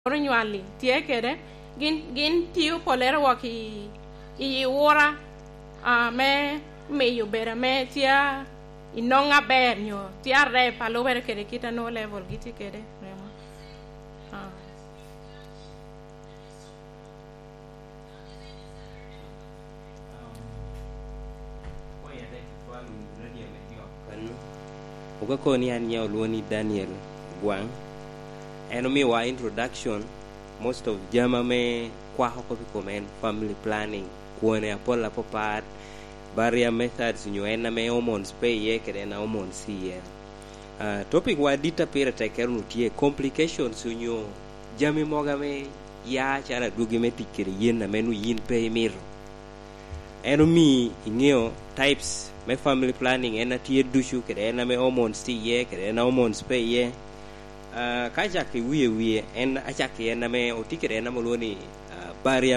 nyuali tie kede gin tiu polero waki I wora me yo bera me tia inonga ber nyo tia re palo bere kede kita no level giti kede remo Uga koni an nyaw luoni Daniel Gwang eno mi wa introduction most of jama me kwa hoko men family planning kuone apola popat barrier methods nyo ena me hormones pay ye kede na hormones ye topic wa dita pira tekeru tie complications nyo jami moga me ya chara dugi me tikiri yen na menu yin pay mir eno mi ingeo types me family planning ena tie dushu kede ena me hormones ti ye kede na hormones pay ye kaja ke wiye en achake ena me otikere ena moloni barrier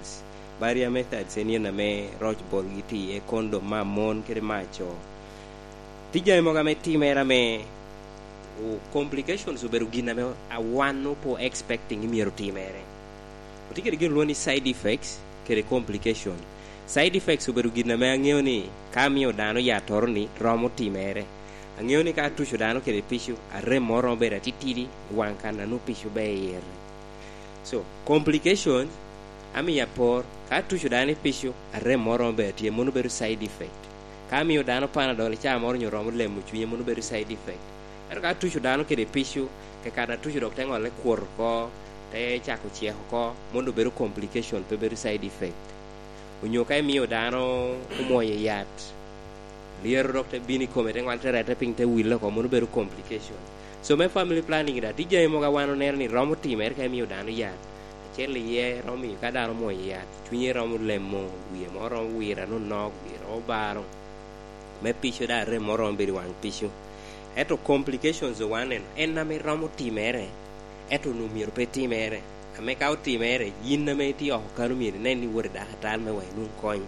methods eni na me roch bol giti e kondo ma mon kere macho tija mo ga me timera me o complications uberu gina me a one po expecting imiero timere otikere gin loni side effects kere complication side effects uberu gina me angeo ni kamio dano ya torni romo timere angeo ni ka tusho dano kere pishu arre moro bera titiri wankana no pishu beyer so complications ami ya por ka tusho dano pishu arre moro bera tie mono beru side effect kamio dano panadol cha moro nyo romo lemu chunye mono beru side effect er ka tusho dano kere pishu ke kada tusho dok tengo le kwor ko te chako chieho ko mono beru complication pe beru side effect unyo kai mio dano umoye yat lier doctor bini komete ngwante rete ping te willa ko mono beru complication so me family planning da tije mo ga wano ner ni romo timer ka mi udano ya chele ye romi ka daro mo ya tunye romo lemo wiye mo rom wira no nog wiro baro me pisho da re mo rom biri wan pisho eto complications one en na me romo timere eto no mi pe timere ame ka timere yin na me ti o kanu mi ne ni wor da tan me wa nun koin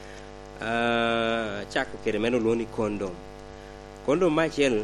chako kere meno loni condom machel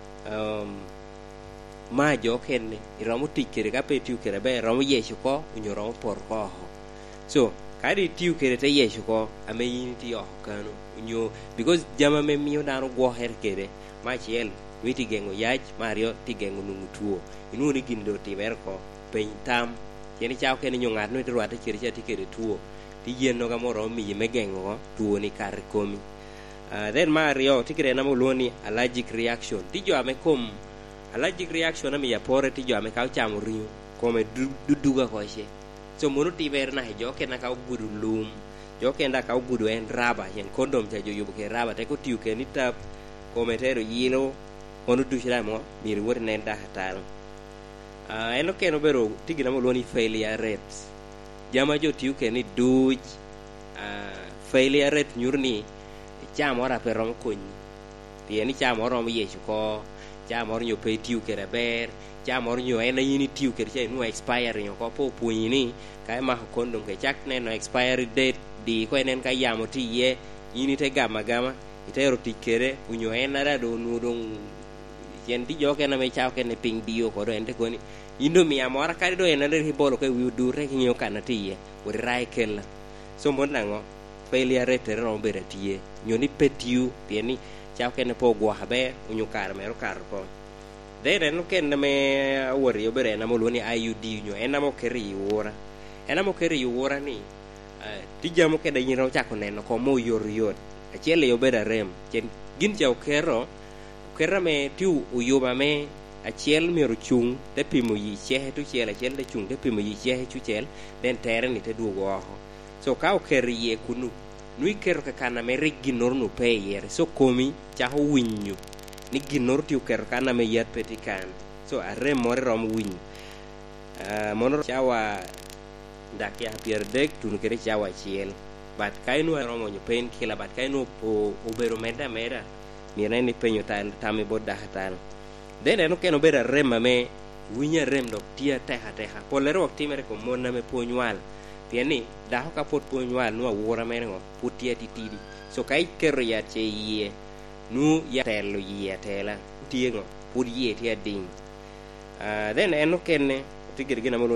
ma jo kenne iromo tikere ka pe tiu kere be romo yesho ko unyo romo por ko so kadi tiu kere te yesho ko ame yin ti o kanu unyo because jama me miyo daro go her kere machel witi gengo yaj mario ti gengo nungu tuo inu ni gindo ti mer ko pen tam yeni chao kene nyongat no irwata kere cha ti kere tuo ti yen no ga moro mi me gengo tuo ni kar komi then mario tikire na moloni allergic reaction ti jo ame kom allergic reaction ami ya pore ti jo ame ka chamo rinyo come duduga ko she so mono ti ber na jo ke na ka gudu lum jo ke nda ka gudu en raba yen condom ja jo yubo ke raba te ko tiu ke ni tap come tero yino onu dushira mo mi wor ne nda hatal eno ke no bero tigina moloni failure rates jama jo tiu ke ni duj failure rate nyurni chamo ora per rom kunyi tieni chamo rom yechu ko chamo nyo pe tiu ke ber chamo nyo ena yini tiu ke che no expire nyo ko po punyini kai ma kondom ke chak ne no expiry date di ko enen ka yamo ti ye yini te gama itero tikere unyo ena da do nudong yen di jo ke na me chao ke ne ping dio ko do ende ko ni indo mi amora kari do ena le hibolo ke wi du re nyo kana tiye wori rai kel so mon nango failure rate ro bere tiye nyoni petiu tieni chao ke ne po gwa habe unyo kar mero kar ko de no ken me wori yo bere na mo loni IUD nyo ena mo keri wora ni ti jamo ke da nyiro chako neno ko mo yor achele yo bere rem chen gin chao kero me tiu uyuba me achiel mero chung te pimo yi chehe tu chel achiel de chung te pimo yi chehe tu chel den tere ni te duogo oho so ka okeri ye kunu nui kero ka kana me ginor no pe yer so komi chaho winyu ni ginor tiu kero kana me yat petikan so arre more rom winyu monor chawa ndaki a pierdek tun kere chawa chiel bat kainu romo nyo pen kila bat kainu po obero meda mira ni penyo tan tami bodda hatan den eno keno bera rema me winya rem dok tia teha polero timere ko monna me ponywal tieni da ho ka pot ponywal no wora me ngo putia titidi so kai kero ya che ye nu ya telo ye tela tiengo pudi ye tia ding then eno kenne tigir gina mo